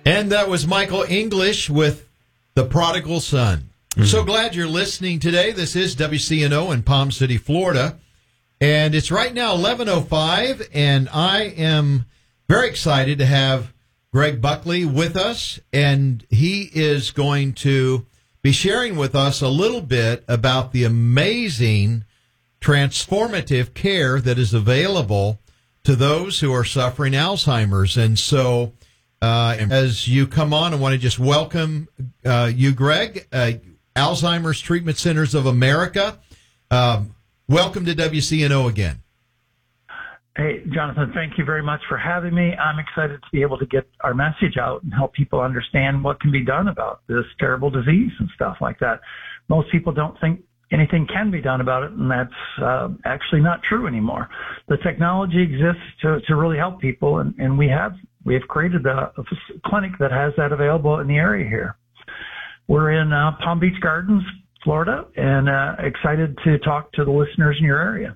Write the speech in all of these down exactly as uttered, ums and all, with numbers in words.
And that was Michael English with The Prodigal Son. Mm-hmm. So glad you're listening today. This is W C N O in Palm City, Florida. And it's right now eleven oh five, and I am very excited to have Greg Buckley with us. And he is going to be sharing with us a little bit about the amazing transformative care that is available to those who are suffering Alzheimer's. And so uh, as you come on, I want to just welcome uh, you, Greg, uh, Alzheimer's Treatment Centers of America. Um, welcome to W C N O again. Hey, Jonathan, thank you very much for having me. I'm excited to be able to get our message out and help people understand what can be done about this terrible disease and stuff like that. Most people don't think anything can be done about it, and that's uh, actually not true anymore. The technology exists to, to really help people, and, and we have we have created a, a clinic that has that available in the area here. We're in uh, Palm Beach Gardens, Florida, and uh, excited to talk to the listeners in your area.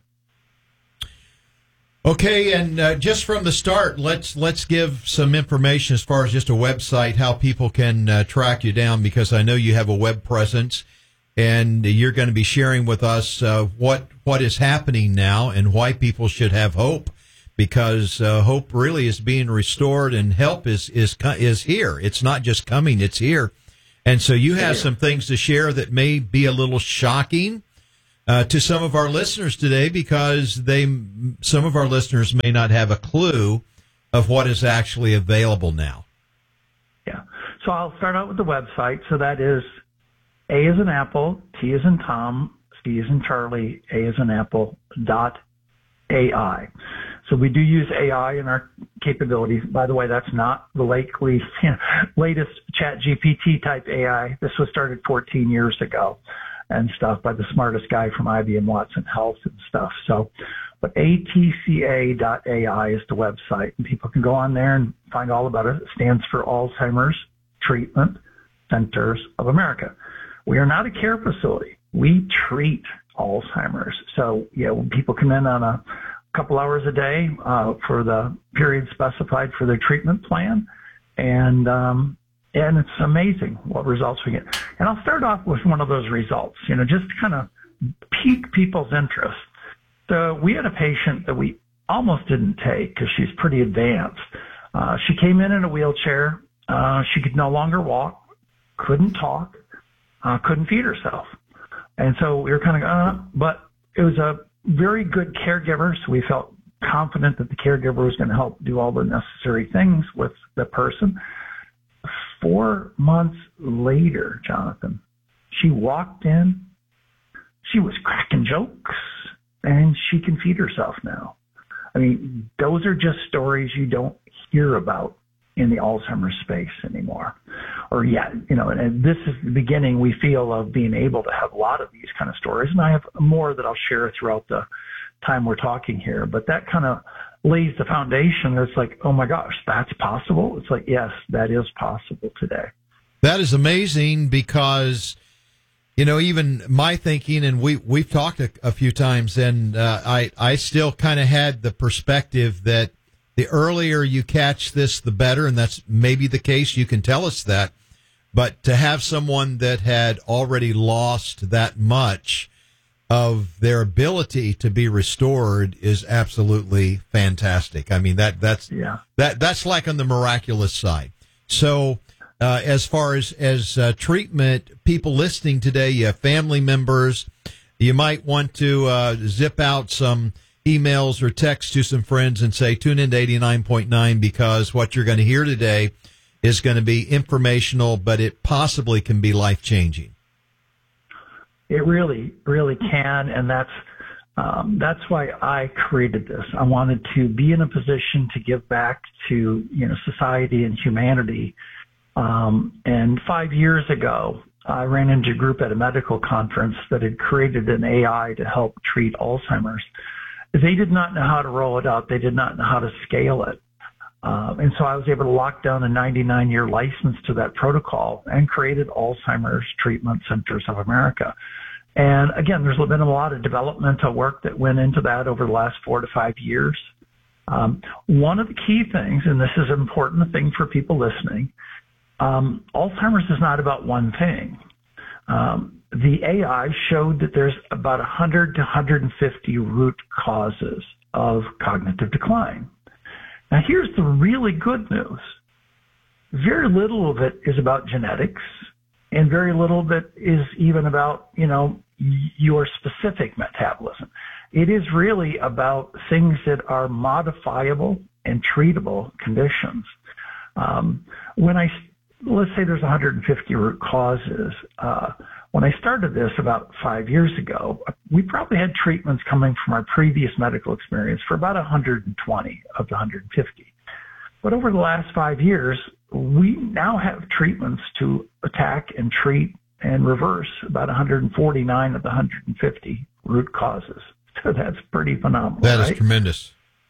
Okay, and uh, just from the start, let's let's give some information as far as just a website, how people can uh, track you down, because I know you have a web presence, and you're going to be sharing with us uh, what what is happening now and why people should have hope, because uh, hope really is being restored, and help is is is here. It's not just coming; it's here. And so you have some things to share that may be a little shocking Uh, to some of our listeners today, because they, some of our listeners may not have a clue of what is actually available now. Yeah. So I'll start out with the website. So that is A as in Apple, T as in Tom, C as in Charlie, A as in Apple, dot A I. So we do use A I in our capabilities. By the way, that's not the lately, you know, latest Chat G P T type A I. This was started fourteen years ago and stuff by the smartest guy from I B M Watson Health and stuff. So, but A T C A dot A I is the website, and people can go on there and find all about it. It stands for Alzheimer's Treatment Centers of America. We are not a care facility. We treat Alzheimer's. So, yeah, when people come in on a couple hours a day uh, for the period specified for their treatment plan, and um, And it's amazing what results we get. And I'll start off with one of those results, you know, just to kind of pique people's interest. So we had a patient that we almost didn't take because she's pretty advanced. Uh, she came in in a wheelchair. Uh, she could no longer walk, couldn't talk, uh, couldn't feed herself. And so we were kind of, uh, but it was a very good caregiver. So we felt confident that the caregiver was going to help do all the necessary things with the person. Four months later, Jonathan, she walked in, she was cracking jokes, and she can feed herself now. I mean, those are just stories you don't hear about in the Alzheimer's space anymore. Or yet, you know, and this is the beginning, we feel, of being able to have a lot of these kind of stories. And I have more that I'll share throughout the time we're talking here, but that kind of lays the foundation. It's like, oh my gosh, that's possible. It's like, yes, that is possible today. That is amazing, because, you know, even my thinking, and we, we've talked a, a few times, and uh, I, I still kind of had the perspective that the earlier you catch this, the better. And that's maybe the case. You can tell us that. But to have someone that had already lost that much of their ability to be restored is absolutely fantastic. I mean, that that's yeah. that that's like on the miraculous side. So, uh, as far as as uh, treatment, people listening today, you have family members. You might want to uh, zip out some emails or text to some friends and say, tune into eighty-nine point nine, because what you're going to hear today is going to be informational, but it possibly can be life changing. It really, really can, and that's um, that's why I created this. I wanted to be in a position to give back to, you know, society and humanity. Um, and five years ago, I ran into a group at a medical conference that had created an A I to help treat Alzheimer's. They did not know how to roll it out. They did not know how to scale it. Um, and so I was able to lock down a ninety-nine year license to that protocol and created Alzheimer's Treatment Centers of America. And again, there's been a lot of developmental work that went into that over the last four to five years. Um, one of the key things, and this is an important thing for people listening, um, Alzheimer's is not about one thing. Um, the A I showed that there's about one hundred to one hundred fifty root causes of cognitive decline. Now, here's the really good news. Very little of it is about genetics, and very little of it is even about, you know, your specific metabolism. It is really about things that are modifiable and treatable conditions. Um, when I, let's say there's one hundred fifty root causes. Uh, when I started this about five years ago, we probably had treatments coming from our previous medical experience for about one hundred twenty of the one hundred fifty. But over the last five years, we now have treatments to attack and treat and reverse about one hundred forty-nine of the one hundred fifty root causes. So that's pretty phenomenal. That right? is tremendous.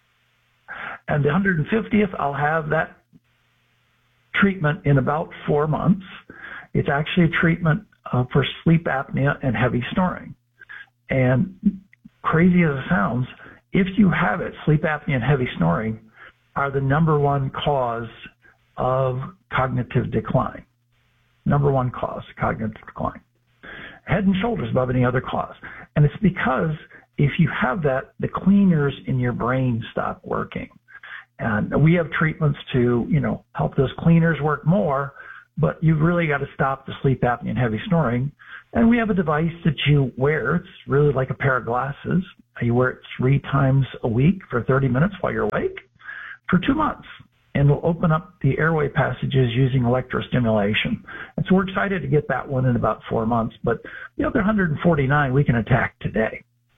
And the one hundred fiftieth, I'll have that treatment in about four months. It's actually a treatment uh, for sleep apnea and heavy snoring. And crazy as it sounds, if you have it, sleep apnea and heavy snoring are the number one cause of cognitive decline. Number one cause, cognitive decline. Head and shoulders above any other cause. And it's because if you have that, the cleaners in your brain stop working. And we have treatments to, you know, help those cleaners work more, but you've really got to stop the sleep apnea and heavy snoring. And we have a device that you wear. It's really like a pair of glasses. You wear it three times a week for thirty minutes while you're awake for two months. And we'll open up the airway passages using electrostimulation. And so we're excited to get that one in about four months. But the other one hundred forty-nine we can attack today.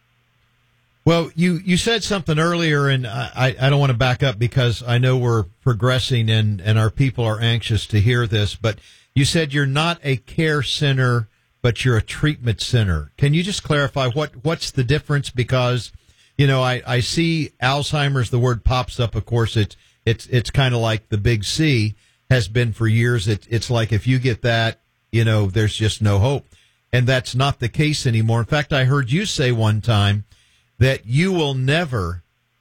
Well, you, you said something earlier, and I, I don't want to back up because I know we're progressing and, and our people are anxious to hear this, but you said you're not a care center, but you're a treatment center. Can you just clarify what, what's the difference? Because, you know, I, I see Alzheimer's, the word pops up, of course, it's, it's, it's kind of like the big C has been for years. It, it's like if you get that, you know, there's just no hope. And that's not the case anymore. In fact, I heard you say one time that you will never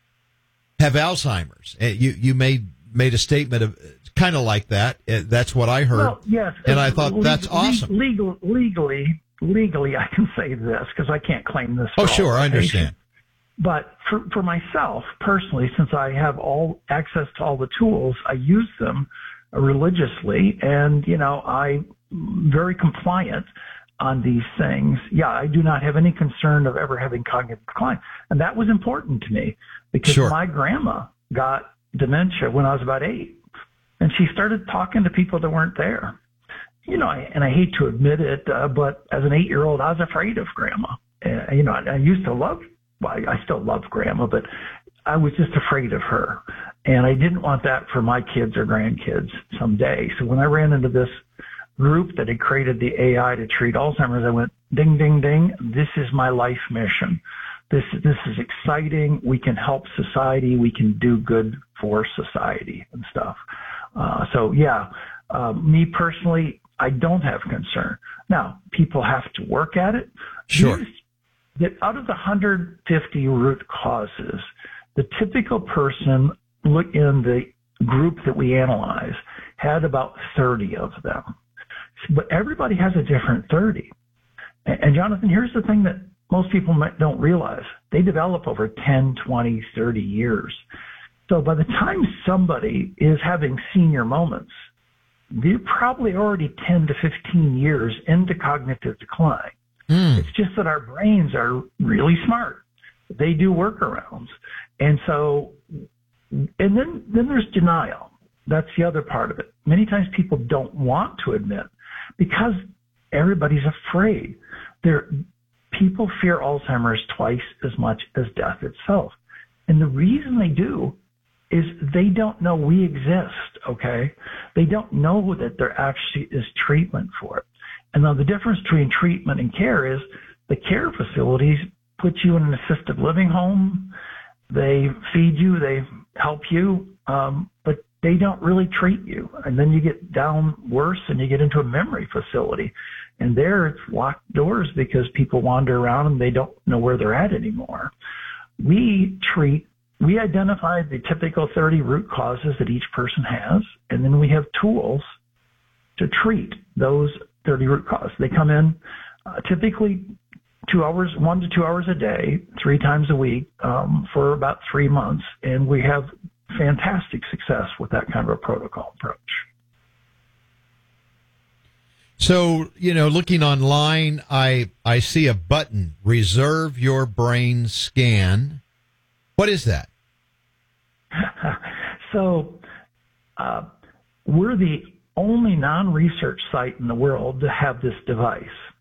have Alzheimer's. You you made made a statement of kind of like that. That's what I heard. Well, yes, and I thought le- that's awesome. Legal, legally, legally, I can say this because I can't claim this. For oh, sure, I understand. But for for myself personally, since I have all access to all the tools, I use them religiously, and you know I'm very compliant on these things. Yeah, I do not have any concern of ever having cognitive decline. And that was important to me because sure. my grandma got dementia when I was about eight. And she started talking to people that weren't there. You know, I, and I hate to admit it, uh, but as an eight-year-old, I was afraid of grandma. Uh, you know, I, I used to love, well, I, I still love grandma, but I was just afraid of her. And I didn't want that for my kids or grandkids someday. So when I ran into this group that had created the A I to treat Alzheimer's, I went, ding, ding, ding. This is my life mission. This, this is exciting. We can help society. We can do good for society and stuff. Uh, so yeah, uh, me personally, I don't have concern. Now, people have to work at it. Sure. These, that out of the one hundred fifty root causes, the typical person look in the group that we analyze had about thirty of them. But everybody has a different thirty. And Jonathan, here's the thing that most people don't realize. They develop over ten, twenty, thirty years. So by the time somebody is having senior moments, they're probably already ten to fifteen years into cognitive decline. Mm. It's just that our brains are really smart. They do workarounds. And so, and then, then there's denial. That's the other part of it. Many times people don't want to admit because everybody's afraid. There, people fear Alzheimer's twice as much as death itself. And the reason they do is they don't know we exist, okay? They don't know that there actually is treatment for it. And now the difference between treatment and care is the care facilities put you in an assisted living home. They feed you, they help you, um, but they don't really treat you. And then you get down worse and you get into a memory facility. And there it's locked doors because people wander around and they don't know where they're at anymore. We treat, we identify the typical thirty root causes that each person has, and then we have tools to treat those thirty root causes. They come in uh, typically two hours, one to two hours a day, three times a week um, for about three months, and we have fantastic success with that kind of a protocol approach. So, you know, looking online, I I see a button, Reserve Your Brain Scan. What is that? so uh, we're the only non-research site in the world to have this device.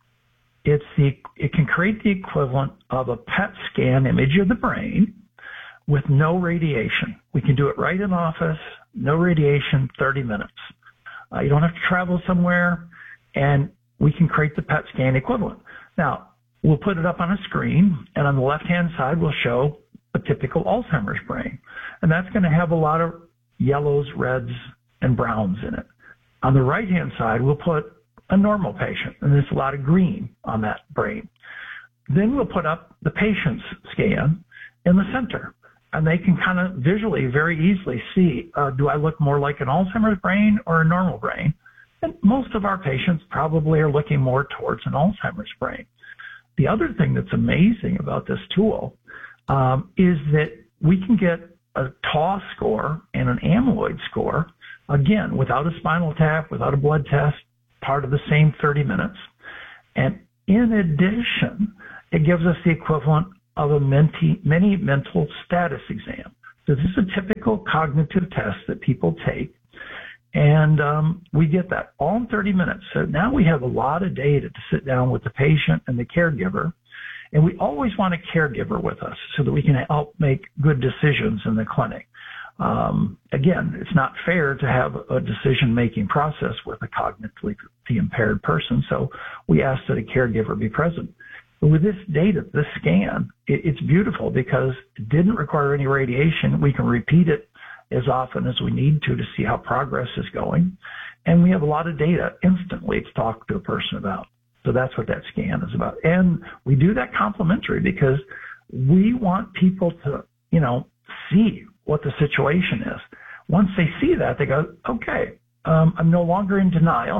It's the it can create the equivalent of a P E T scan image of the brain with no radiation. We can do it right in office, no radiation, thirty minutes. Uh, you don't have to travel somewhere, and we can create the P E T scan equivalent. Now, we'll put it up on a screen, and on the left-hand side, we'll show a typical Alzheimer's brain. And that's going to have a lot of yellows, reds, and browns in it. On the right-hand side, we'll put a normal patient, and there's a lot of green on that brain. Then we'll put up the patient's scan in the center, and they can kind of visually very easily see, uh, do I look more like an Alzheimer's brain or a normal brain? And most of our patients probably are looking more towards an Alzheimer's brain. The other thing that's amazing about this tool um, is that we can get a T A W score and an amyloid score, again, without a spinal tap, without a blood test, part of the same thirty minutes. And in addition, it gives us the equivalent of a menti, mini mental status exam. So this is a typical cognitive test that people take. And um, we get that all in thirty minutes. So now we have a lot of data to sit down with the patient and the caregiver. And we always want a caregiver with us so that we can help make good decisions in the clinic. Um, again, it's not fair to have a decision-making process with a cognitively impaired person, so we ask that a caregiver be present. But with this data, this scan, it, it's beautiful because it didn't require any radiation. We can repeat it as often as we need to to see how progress is going. And we have a lot of data instantly to talk to a person about. So that's what that scan is about. And we do that complimentary because we want people to, you know, see what the situation is. Once they see that, they go, okay, um, I'm no longer in denial.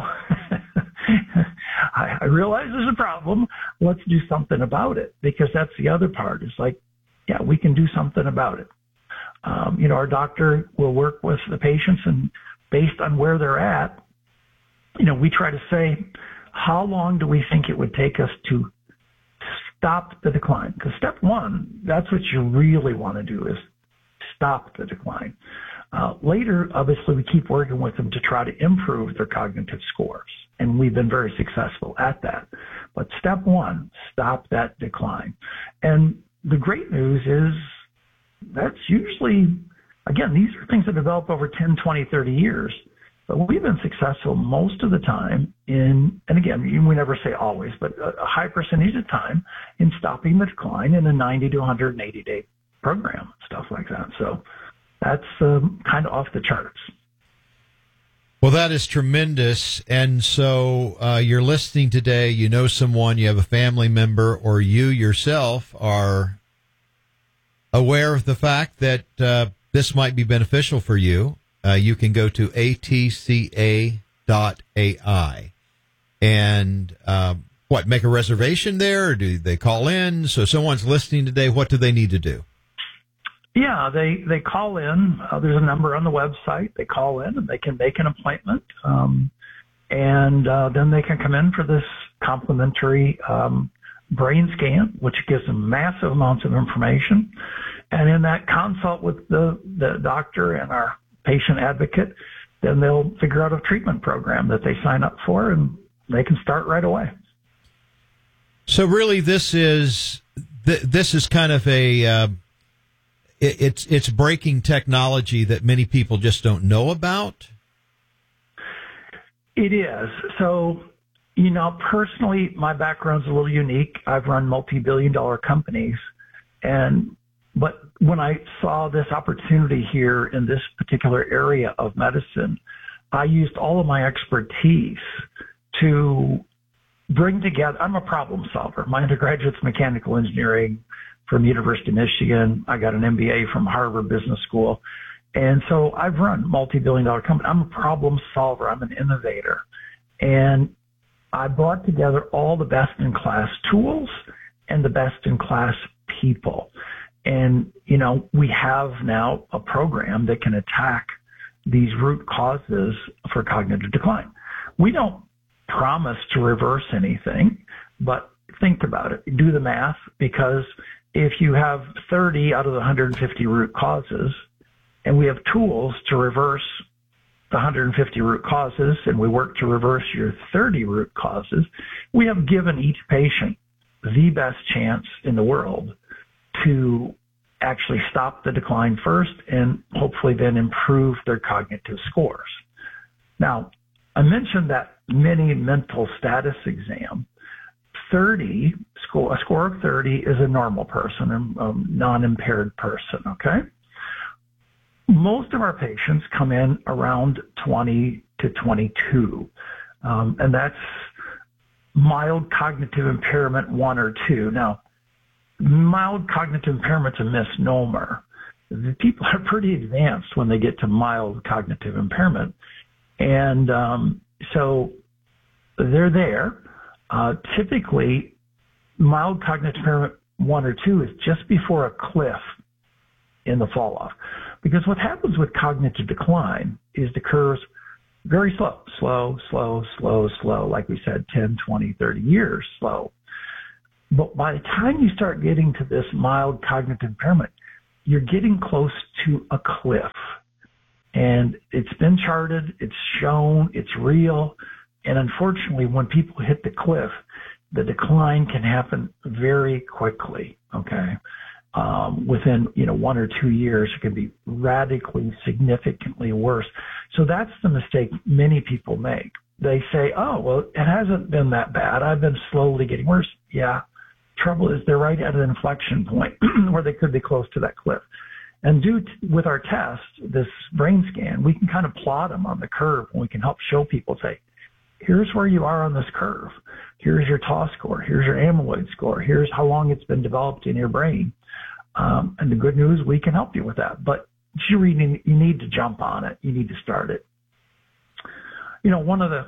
I, I realize there's a problem. Let's do something about it, because that's the other part. It's like, yeah, we can do something about it. Um, you know, our doctor will work with the patients, and based on where they're at, you know, we try to say, how long do we think it would take us to stop the decline? Because step one, that's what you really want to do, is stop the decline. Uh, later, obviously, we keep working with them to try to improve their cognitive scores, and we've been very successful at that. But step one, stop that decline. And the great news is that's usually, again, these are things that develop over ten, twenty, thirty years. But we've been successful most of the time in, and again, we never say always, but a high percentage of time in stopping the decline in a ninety to one hundred eighty day program, stuff like that. So that's um, kind of off the charts. Well, that is tremendous. And so uh, you're listening today, you know someone, you have a family member, or you yourself are aware of the fact that uh, this might be beneficial for you. Uh, you can go to A T C A dot A I and um, what, make a reservation there, or do they call in? So someone's listening today, what do they need to do? Yeah, they, they call in. Uh, there's a number on the website. They call in and they can make an appointment. Um, and uh, then they can come in for this complimentary um, brain scan, which gives them massive amounts of information. And in that consult with the, the doctor and our patient advocate, then they'll figure out a treatment program that they sign up for, and they can start right away. So really, this is th- this is kind of a uh, it, it's it's breaking technology that many people just don't know about. It is. So, you know, personally, my background's a little unique. I've run multi-billion dollar companies, and but when I saw this opportunity here in this particular area of medicine, I used all of my expertise to bring together. I'm a problem solver. My undergraduate's mechanical engineering from University of Michigan. I got an M B A from Harvard Business School. And so I've run multi-billion dollar company. I'm a problem solver. I'm an innovator. And I brought together all the best in class tools and the best in class people. And, you know, we have now a program that can attack these root causes for cognitive decline. We don't promise to reverse anything, but think about it. Do the math, because if you have thirty out of the one hundred fifty root causes, and we have tools to reverse the one hundred fifty root causes, and we work to reverse your thirty root causes, we have given each patient the best chance in the world to actually stop the decline first and hopefully then improve their cognitive scores. Now, I mentioned that mini mental status exam. thirty, score, a score of thirty is a normal person, a non-impaired person, okay? Most of our patients come in around twenty to twenty-two, um, and that's mild cognitive impairment one or two. Now, mild cognitive impairment's a misnomer. The people are pretty advanced when they get to mild cognitive impairment, and um, so they're there. Uh, typically, mild cognitive impairment one or two is just before a cliff in the fall off. Because what happens with cognitive decline is the curves very slow, slow, slow, slow, slow, like we said, ten, twenty, thirty years slow. But by the time you start getting to this mild cognitive impairment, you're getting close to a cliff. And it's been charted, it's shown, it's real. And unfortunately, when people hit the cliff, the decline can happen very quickly, okay? Um, within, you know, one or two years, it can be radically, significantly worse. So that's the mistake many people make. They say, oh, well, it hasn't been that bad. I've been slowly getting worse. Yeah. Trouble is they're right at an inflection point where they could be close to that cliff. And due to, with our test, this brain scan, we can kind of plot them on the curve, and we can help show people, say, here's where you are on this curve. Here's your T A W score. Here's your amyloid score. Here's how long it's been developed in your brain. Um, and the good news, we can help you with that. But you really you need to jump on it. You need to start it. You know, one of the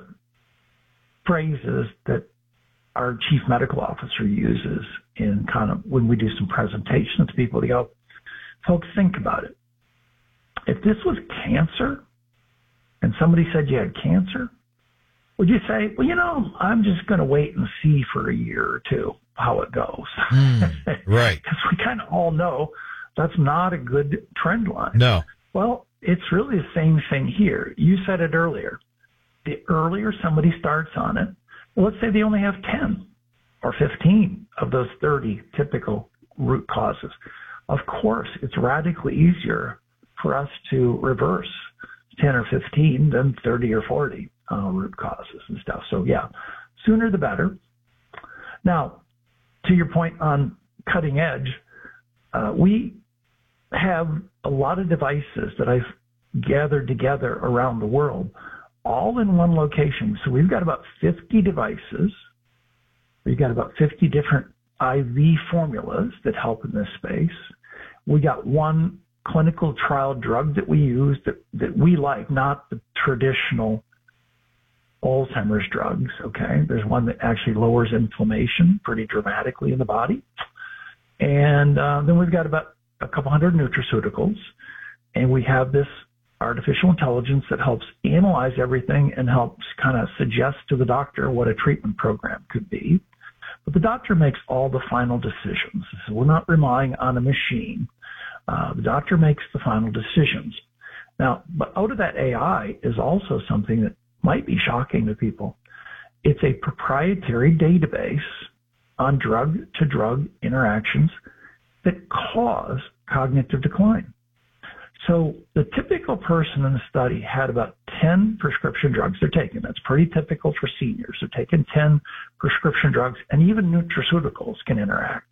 phrases that our chief medical officer uses in kind of when we do some presentations to people, they go, folks, think about it. If this was cancer and somebody said you had cancer, would you say, well, you know, I'm just going to wait and see for a year or two how it goes? Mm, right. Because we kind of all know that's not a good trend line. No. Well, it's really the same thing here. You said it earlier. The earlier somebody starts on it, well, let's say they only have ten or fifteen of those thirty typical root causes. Of course, it's radically easier for us to reverse ten or fifteen than thirty or forty uh, root causes and stuff. So, yeah, sooner the better. Now, to your point on cutting edge, uh, we have a lot of devices that I've gathered together around the world, all in one location. So we've got about fifty devices. We've got about fifty different I V formulas that help in this space. We got one clinical trial drug that we use that, that we like, not the traditional Alzheimer's drugs, okay? There's one that actually lowers inflammation pretty dramatically in the body. And uh, then we've got about a couple hundred nutraceuticals, and we have this artificial intelligence that helps analyze everything and helps kind of suggest to the doctor what a treatment program could be. But the doctor makes all the final decisions. So we're not relying on a machine. Uh, the doctor makes the final decisions. Now, but out of that A I is also something that might be shocking to people. It's a proprietary database on drug-to-drug interactions that cause cognitive decline. So the typical person in the study had about ten prescription drugs they're taking. That's pretty typical for seniors. They're taking ten prescription drugs, and even nutraceuticals can interact.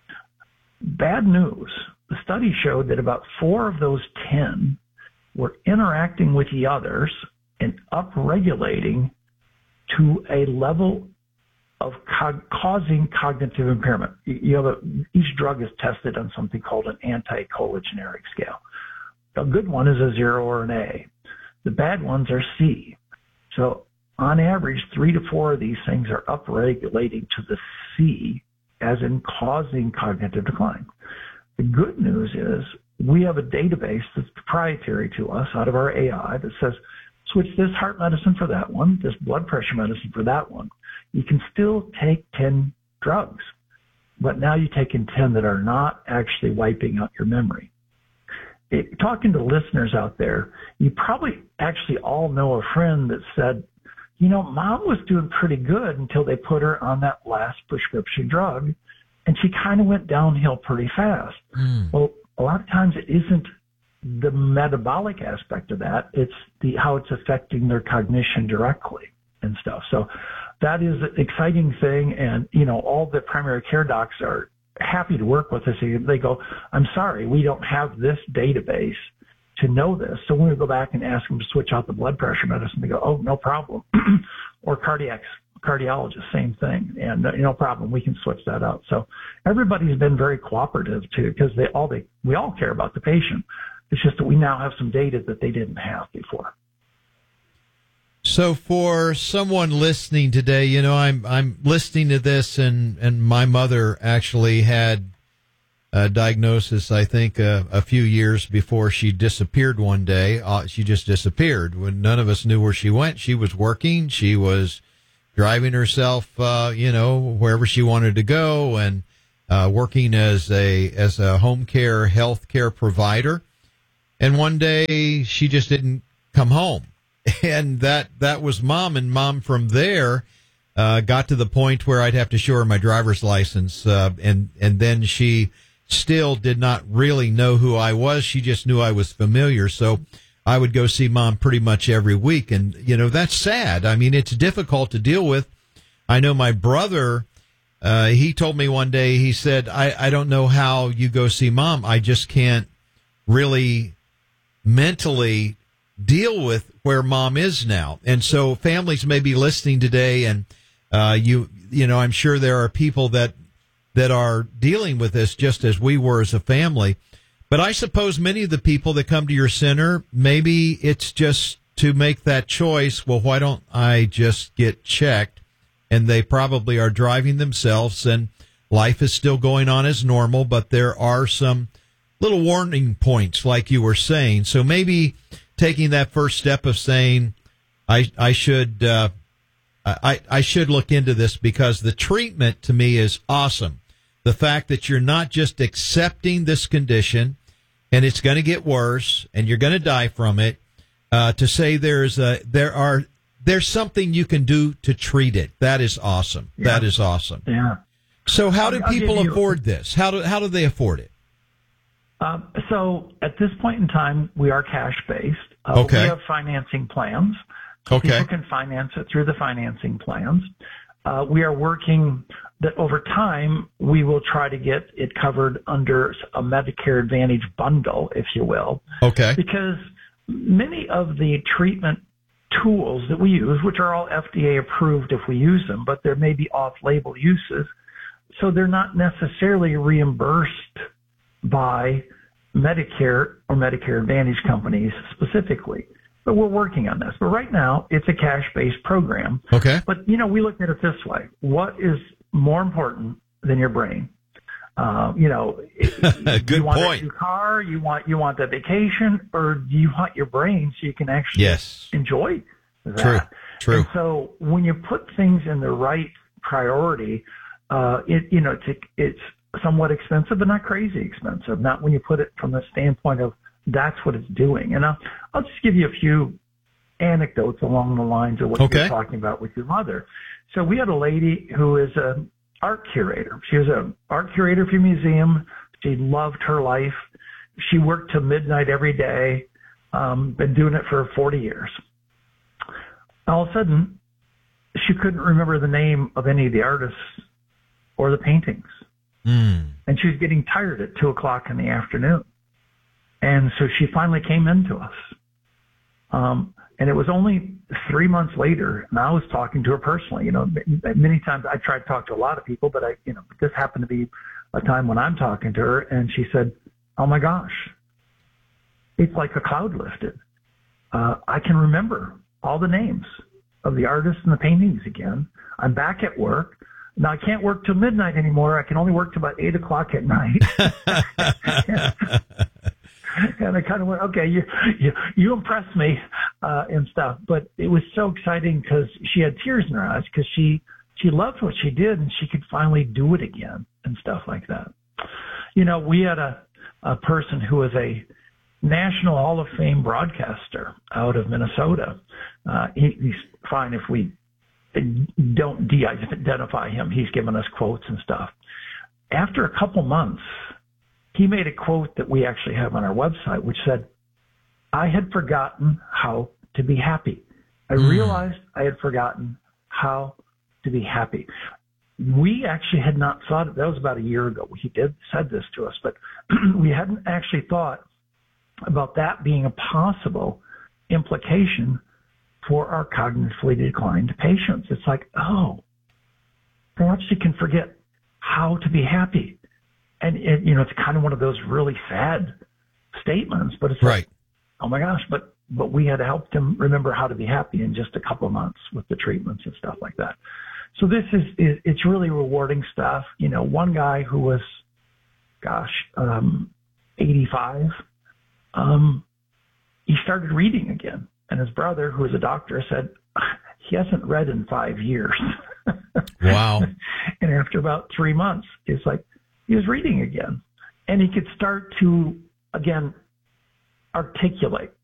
Bad news. The study showed that about four of those ten were interacting with the others and upregulating to a level of co- causing cognitive impairment. You know, each drug is tested on something called an anti-cholinergic scale. a good one is a zero or an A. The bad ones are C. So on average, three to four of these things are upregulating to the C, as in causing cognitive decline. The good news is we have a database that's proprietary to us out of our A I that says, switch this heart medicine for that one, this blood pressure medicine for that one. You can still take ten drugs, but now you're taking ten that are not actually wiping out your memory. It, talking to listeners out there, you probably actually all know a friend that said, you know, mom was doing pretty good until they put her on that last prescription drug, and she kind of went downhill pretty fast. Mm. Well, a lot of times it isn't the metabolic aspect of that. It's the how it's affecting their cognition directly and stuff. So that is an exciting thing. And, you know, all the primary care docs are happy to work with us. They go, I'm sorry, we don't have this database to know this. So when we go back and ask them to switch out the blood pressure medicine, they go, oh, no problem. Or cardiac, cardiologist, same thing. And uh, no problem, we can switch that out. So everybody's been very cooperative too, because they all they we all care about the patient. It's just that we now have some data that they didn't have before. So for someone listening today, you know, I'm I'm listening to this, and, and my mother actually had a diagnosis, I think, uh, a few years before she disappeared one day. Uh, she just disappeared when none of us knew where she went. She was working. She was driving herself, uh, you know, wherever she wanted to go, and uh, working as a as a home care, health care provider. And one day she just didn't come home. And that, that was mom, and mom from there uh, got to the point where I'd have to show her my driver's license, uh, and, and then she still did not really know who I was. She just knew I was familiar. So I would go see mom pretty much every week. And, you know, that's sad. I mean, it's difficult to deal with. I know my brother, uh, he told me one day, he said, I, I don't know how you go see mom. I just can't really mentally deal with where mom is now. And so families may be listening today, and uh, you, you know, I'm sure there are people that that are dealing with this just as we were as a family. But I suppose many of the people that come to your center, maybe it's just to make that choice. Well, why don't I just get checked? And they probably are driving themselves, and life is still going on as normal, but there are some little warning points, like you were saying. So maybe taking that first step of saying, I I should uh, I I should look into this, because the treatment to me is awesome. The fact that you're not just accepting this condition and it's going to get worse and you're going to die from it. Uh, to say there's a there are there's something you can do to treat it. That is awesome. Yeah. That is awesome. Yeah. So how do I'll, people I'll afford this? How do how do they afford it? Uh, so at this point in time, we are cash-based. Uh, Okay. We have financing plans. So Okay. People can finance it through the financing plans. Uh, we are working that over time, we will try to get it covered under a Medicare Advantage bundle, if you will. Okay. Because many of the treatment tools that we use, which are all F D A approved if we use them, but there may be off-label uses, so they're not necessarily reimbursed by Medicare or Medicare Advantage companies specifically. But we're working on this. But right now, it's a cash-based program. Okay. But, you know, we look at it this way. What is more important than your brain? Uh, you know, Good you want point. a new car, you want you want that vacation, or do you want your brain so you can actually Yes. enjoy that? True. True. And so when you put things in the right priority, uh, it you know it's, it's somewhat expensive, but not crazy expensive. Not when you put it from the standpoint of that's what it's doing. And I'll, I'll just give you a few anecdotes along the lines of what Okay. you're talking about with your mother. So we had a lady who is an art curator. She was an art curator for a museum. She loved her life. She worked till midnight every day, um, been doing it for forty years. All of a sudden, she couldn't remember the name of any of the artists or the paintings. Mm. And she was getting tired at two o'clock in the afternoon. And so she finally came into us. Um, and it was only three months later, and I was talking to her personally. You know, many times I try to talk to a lot of people, but I, you know, this happened to be a time when I'm talking to her, and she said, "Oh my gosh, it's like a cloud lifted. Uh, I can remember all the names of the artists and the paintings again. I'm back at work. Now I can't work till midnight anymore. I can only work till about eight o'clock at night. And I kind of went, okay, you you, you impressed me uh, and stuff. But it was so exciting because she had tears in her eyes because she she loved what she did and she could finally do it again and stuff like that. You know, we had a, a person who was a National Hall of Fame broadcaster out of Minnesota. Uh, he, he's fine if we don't de-identify him. He's given us quotes and stuff. After a couple months, he made a quote that we actually have on our website, which said, I had forgotten how to be happy. I mm. realized I had forgotten how to be happy. We actually had not thought, that was about a year ago. He did said this to us, but we hadn't actually thought about that being a possible implication for our cognitively declined patients. It's like, oh, they actually can forget how to be happy. And, it, you know, it's kind of one of those really sad statements, but it's right. like, oh my gosh, but, but we had helped them remember how to be happy in just a couple of months with the treatments and stuff like that. So this is, is it's really rewarding stuff. You know, one guy who was, gosh, um, eighty-five, um, he started reading again. And his brother, who was a doctor, said he hasn't read in five years. Wow. And after about three months, it's like he was reading again. And he could start to, again, articulate